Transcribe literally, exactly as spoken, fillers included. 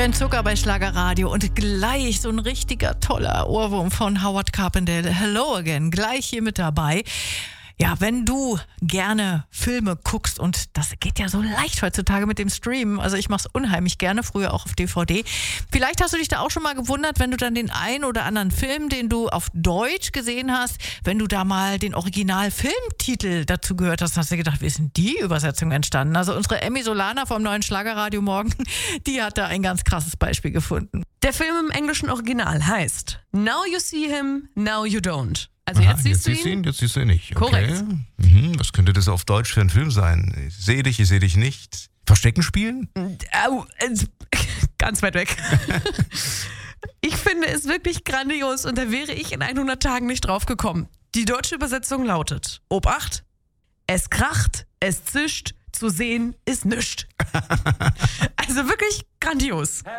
Ben Zucker bei Schlagerradio und gleich so ein richtiger toller Ohrwurm von Howard Carpendale. Hello again, gleich hier mit dabei. Ja, wenn du gerne Filme guckst, und das geht ja so leicht heutzutage mit dem Streamen, also ich mach's unheimlich gerne, früher auch auf D V D. Vielleicht hast du dich da auch schon mal gewundert, wenn du dann den einen oder anderen Film, den du auf Deutsch gesehen hast, wenn du da mal den Original-Filmtitel dazu gehört hast, hast du gedacht, wie ist denn die Übersetzung entstanden? Also unsere Emmy Solana vom neuen Schlagerradio morgen, die hat da ein ganz krasses Beispiel gefunden. Der Film im englischen Original heißt Now You See Him, Now You Don't. Also Aha, jetzt siehst jetzt du ihn? ihn? Jetzt siehst du ihn nicht. Okay. Korrekt. Mhm, was könnte das auf Deutsch für ein Film sein? Ich sehe dich, ich sehe dich nicht. Verstecken spielen? Au, äh, ganz weit weg. Ich finde es wirklich grandios und da wäre ich in hundert Tagen nicht drauf gekommen. Die deutsche Übersetzung lautet: Obacht, es kracht, es zischt, zu sehen ist nischt. Also wirklich grandios.